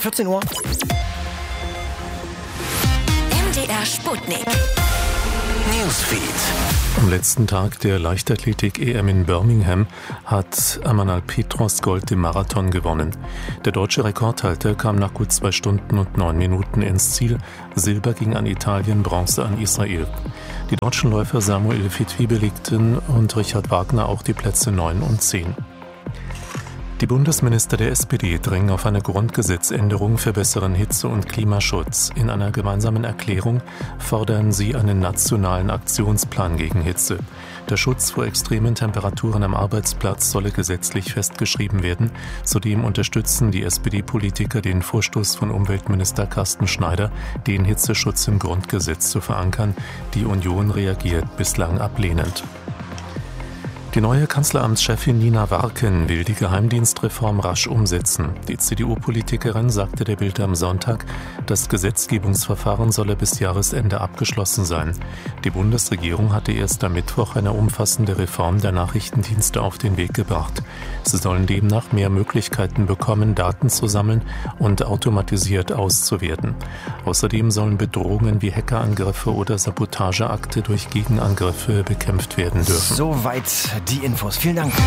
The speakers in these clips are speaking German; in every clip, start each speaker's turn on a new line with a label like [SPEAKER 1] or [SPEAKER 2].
[SPEAKER 1] 14 Uhr.
[SPEAKER 2] MDR Sputnik. Newsfeed.
[SPEAKER 3] Am letzten Tag der Leichtathletik-EM in Birmingham hat Amanal Petros Gold im Marathon gewonnen. Der deutsche Rekordhalter kam nach gut 2 Stunden und 9 Minuten ins Ziel. Silber ging an Italien, Bronze an Israel. Die deutschen Läufer Samuel Fitwi belegten und Richard Wagner auch die Plätze 9 und 10. Die Bundesminister der SPD drängen auf eine Grundgesetzänderung für besseren Hitze- und Klimaschutz. In einer gemeinsamen Erklärung fordern sie einen nationalen Aktionsplan gegen Hitze. Der Schutz vor extremen Temperaturen am Arbeitsplatz solle gesetzlich festgeschrieben werden. Zudem unterstützen die SPD-Politiker den Vorstoß von Umweltminister Carsten Schneider, den Hitzeschutz im Grundgesetz zu verankern. Die Union reagiert bislang ablehnend. Die neue Kanzleramtschefin Nina Warken will die Geheimdienstreform rasch umsetzen. Die CDU-Politikerin sagte der Bild am Sonntag, das Gesetzgebungsverfahren solle bis Jahresende abgeschlossen sein. Die Bundesregierung hatte erst am Mittwoch eine umfassende Reform der Nachrichtendienste auf den Weg gebracht. Sie sollen demnach mehr Möglichkeiten bekommen, Daten zu sammeln und automatisiert auszuwerten. Außerdem sollen Bedrohungen wie Hackerangriffe oder Sabotageakte durch Gegenangriffe bekämpft werden dürfen.
[SPEAKER 1] Soweit die Infos. Vielen Dank.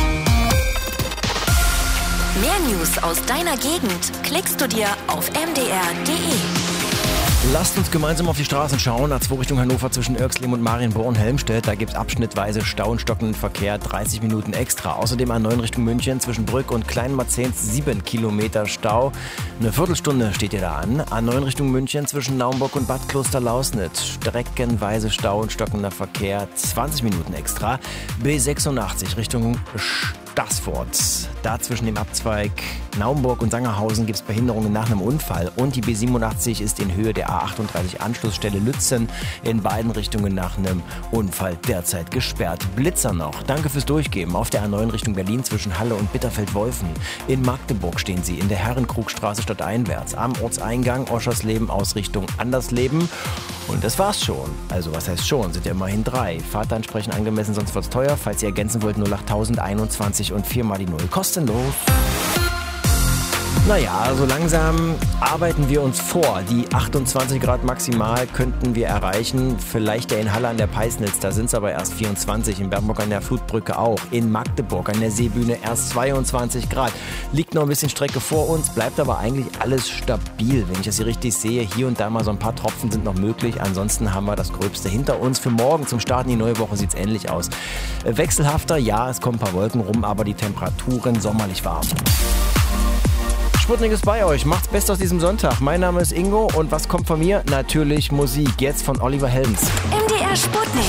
[SPEAKER 2] Mehr News aus deiner Gegend klickst du dir auf mdr.de.
[SPEAKER 1] Lasst uns gemeinsam auf die Straßen schauen. A2 Richtung Hannover zwischen Irxleben und Marienborn-Helmstedt. Da gibt es abschnittweise Stau und stockenden Verkehr, 30 Minuten extra. Außerdem A9 Richtung München zwischen Brück und Kleinmarzens 7 Kilometer Stau. Eine Viertelstunde steht ihr da an. A9 Richtung München zwischen Naumburg und Bad Klosterlausnitz. Streckenweise Stau und stockender Verkehr, 20 Minuten extra. B86 Richtung Staßfurt. Da zwischen dem Abzweig Naumburg und Sangerhausen gibt es Behinderungen nach einem Unfall. Und die B87 ist in Höhe der A38 Anschlussstelle Lützen in beiden Richtungen nach einem Unfall derzeit gesperrt. Blitzer noch. Danke fürs Durchgeben. Auf der A9 Richtung Berlin zwischen Halle und Bitterfeld-Wolfen. In Magdeburg stehen sie in der Herrenkrugstraße stadteinwärts. Am Ortseingang Oschersleben aus Richtung Andersleben. Und das war's schon. Also was heißt schon? Sind ja immerhin 3. Fahrt entsprechend angemessen, sonst wird's teuer. Falls ihr ergänzen wollt, 08021 und 4 mal die 0. Kostenlos. Naja, so langsam arbeiten wir uns vor. Die 28 Grad maximal könnten wir erreichen. Vielleicht ja in Halle an der Peisnitz, da sind es aber erst 24. In Bernburg an der Flutbrücke auch. In Magdeburg an der Seebühne erst 22 Grad. Liegt noch ein bisschen Strecke vor uns, bleibt aber eigentlich alles stabil. Wenn ich das hier richtig sehe, hier und da mal so ein paar Tropfen sind noch möglich. Ansonsten haben wir das Gröbste hinter uns. Für morgen zum Start in die neue Woche sieht es ähnlich aus. Wechselhafter, ja, es kommen ein paar Wolken rum, aber die Temperaturen sommerlich warm. Sputnik ist bei euch. Macht's best aus diesem Sonntag. Mein Name ist Ingo und was kommt von mir? Natürlich Musik. Jetzt von Oliver Helms.
[SPEAKER 2] MDR Sputnik.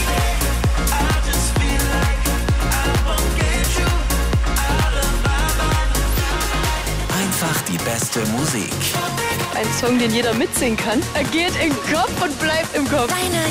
[SPEAKER 4] Einfach die beste Musik.
[SPEAKER 5] Ein Song, den jeder mitsingen kann. Er geht im Kopf und bleibt im Kopf.
[SPEAKER 2] Deine